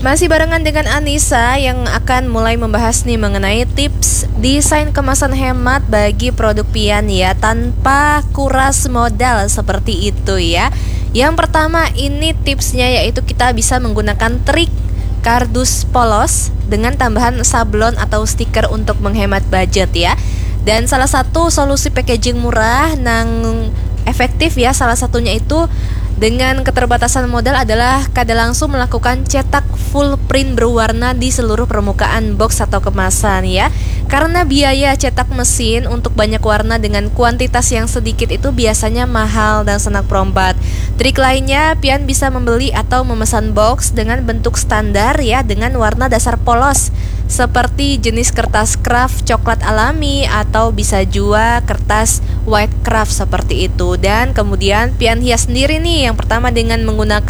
Masih barengan dengan Anissa yang akan mulai membahas nih mengenai tips desain kemasan hemat bagi produk Pian ya, tanpa kuras modal seperti itu ya. Yang pertama ini tipsnya yaitu kita bisa menggunakan trik kardus polos dengan tambahan sablon atau stiker untuk menghemat budget ya. Dan salah satu solusi packaging murah nang efektif ya, salah satunya itu dengan keterbatasan modal adalah kada langsung melakukan cetak full print berwarna di seluruh permukaan box atau kemasan ya. Karena biaya cetak mesin untuk banyak warna dengan kuantitas yang sedikit itu biasanya mahal dan sangat perombat. Trik lainnya, Pian bisa membeli atau memesan box dengan bentuk standar ya, dengan warna dasar polos seperti jenis kertas craft coklat alami atau bisa juga kertas white craft seperti itu. Dan kemudian Pian hias sendiri nih, yang pertama dengan menggunakan